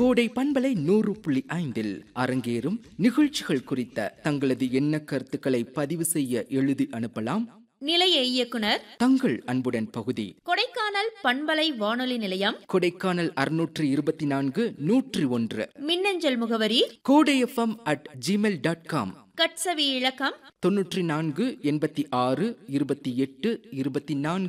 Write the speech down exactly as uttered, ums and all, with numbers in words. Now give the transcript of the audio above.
கோடை பண்பலை நூறு புள்ளி ஐந்தில் அரங்கேறும் நிகழ்ச்சிகள் குறித்த தங்களது எண்ண கருத்துக்களை பதிவு செய்ய எழுதி அனுப்பலாம். நிலைய இயக்குனர் தங்கள் அன்புடன் பகுதி கொடைக்கானல் பண்பலை வானொலி நிலையம், கொடைக்கானல் அறுநூற்று இருபத்தி நான்கு நூற்றி ஒன்று. மின்னஞ்சல் முகவரி கோடை FM at Gmail dot com. கட்சவி இலக்கம் தொன்னூற்றி நான்கு எண்பத்தி ஆறு இருபத்தி எட்டு இருபத்தி நான்கு